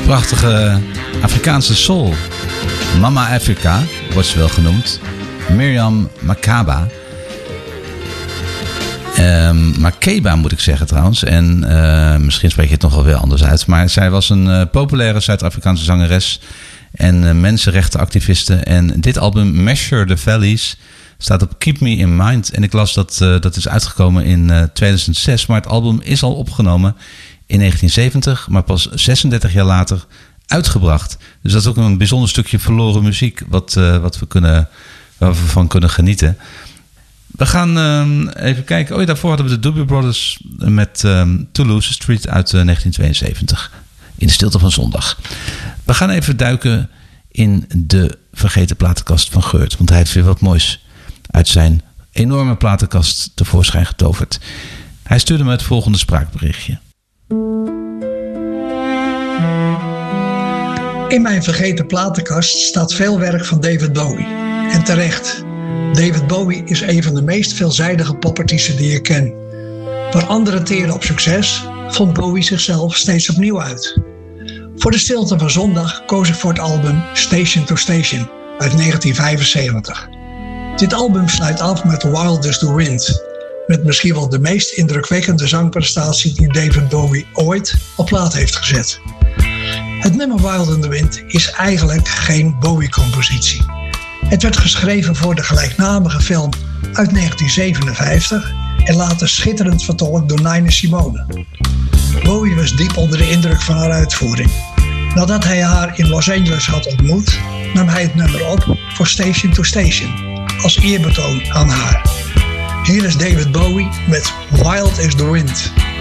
Prachtige Afrikaanse soul. Mama Africa wordt ze wel genoemd. Miriam Makeba. Makeba moet ik zeggen trouwens. En misschien spreek je het nog wel weer anders uit. Maar zij was een populaire Zuid-Afrikaanse zangeres. En mensenrechtenactiviste. En dit album Measure the Valleys staat op Keep Me in Mind. En ik las dat is uitgekomen in 2006. Maar het album is al opgenomen in 1970. Maar pas 36 jaar later uitgebracht. Dus dat is ook een bijzonder stukje verloren muziek. Waar we van kunnen genieten. We gaan even kijken. Daarvoor hadden we de Doobie Brothers met Toulouse Street uit 1972. In de stilte van zondag. We gaan even duiken in de vergeten platenkast van Geurt. Want hij heeft weer wat moois uit zijn enorme platenkast tevoorschijn getoverd. Hij stuurde me het volgende spraakberichtje. In mijn vergeten platenkast staat veel werk van David Bowie. En terecht. David Bowie is een van de meest veelzijdige popartiesten die ik ken. Waar anderen teren op succes, vond Bowie zichzelf steeds opnieuw uit. Voor de stilte van zondag koos ik voor het album Station to Station uit 1975. Dit album sluit af met Wild as the Wind, met misschien wel de meest indrukwekkende zangprestatie die David Bowie ooit op plaat heeft gezet. Het nummer Wild in the Wind is eigenlijk geen Bowie-compositie. Het werd geschreven voor de gelijknamige film uit 1957 en later schitterend vertolkt door Nina Simone. Bowie was diep onder de indruk van haar uitvoering. Nadat hij haar in Los Angeles had ontmoet, nam hij het nummer op voor Station to Station, als eerbetoon aan haar. Hier is David Bowie met Wild as the Wind.